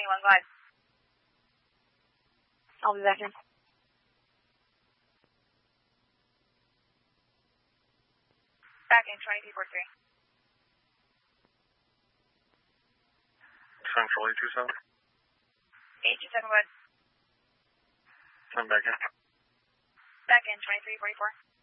21, go ahead. I'll be back in. Back in, 2343. Central 827. 827, go ahead. I'm back in. Back in, 2344.